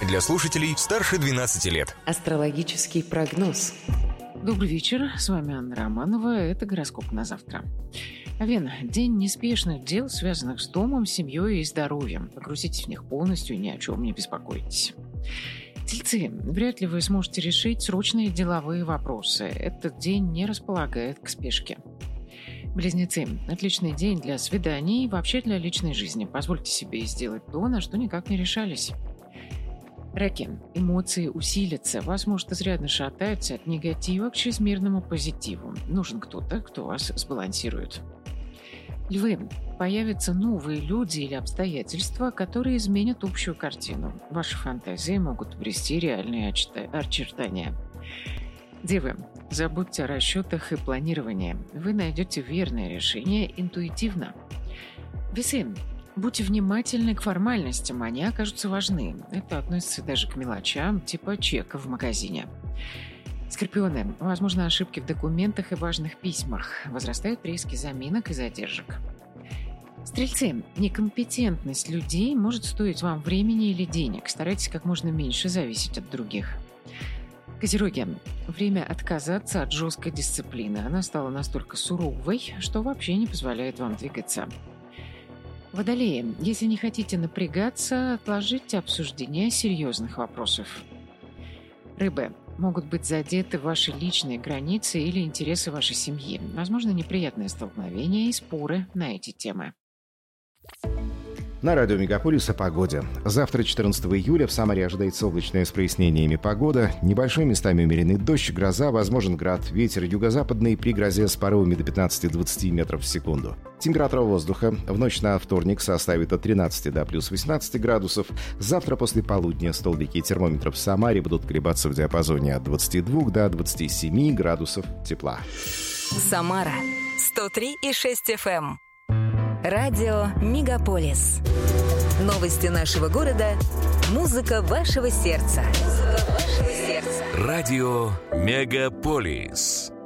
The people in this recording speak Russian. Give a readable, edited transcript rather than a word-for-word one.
Для слушателей старше 12 лет. Астрологический прогноз. Добрый вечер, с вами Анна Романова, это гороскоп на завтра. Овен, день неспешных дел, связанных с домом, семьей и здоровьем. Погрузитесь в них полностью и ни о чем не беспокойтесь. Тельцы, вряд ли вы сможете решить срочные деловые вопросы. Этот день не располагает к спешке. Близнецы, отличный день для свиданий и вообще для личной жизни. Позвольте себе сделать то, на что никак не решались. Раки, эмоции усилятся, вас может изрядно шатать от негатива к чрезмерному позитиву. Нужен кто-то, кто вас сбалансирует. Львы, появятся новые люди или обстоятельства, которые изменят общую картину. Ваши фантазии могут обрести реальные очертания. Девы, забудьте о расчетах и планировании. Вы найдете верное решение интуитивно. Весы, будьте внимательны к формальностям, они окажутся важны. Это относится даже к мелочам, типа чека в магазине. Скорпионы, возможно, ошибки в документах и важных письмах. Возрастают риски заминок и задержек. Стрельцы, некомпетентность людей может стоить вам времени или денег. Старайтесь как можно меньше зависеть от других. Козероги, время отказаться от жесткой дисциплины. Она стала настолько суровой, что вообще не позволяет вам двигаться. Водолеи, если не хотите напрягаться, отложите обсуждение серьезных вопросов. Рыбы, могут быть задеты ваши личные границы или интересы вашей семьи. Возможно, неприятные столкновения и споры на эти темы. На радио «Мегаполис» о погоде. Завтра, 14 июля, в Самаре ожидается облачная с прояснениями погода. Небольшой, местами умеренный дождь, гроза, возможен град, ветер юго-западный при грозе с порывами до 15-20 метров в секунду. Температура воздуха в ночь на вторник составит от 13 до плюс 18 градусов. Завтра после полудня столбики термометров в Самаре будут колебаться в диапазоне от 22 до 27 градусов тепла. Самара 103,6 FM. Радио «Мегаполис». Новости нашего города. Музыка вашего сердца. Радио «Мегаполис».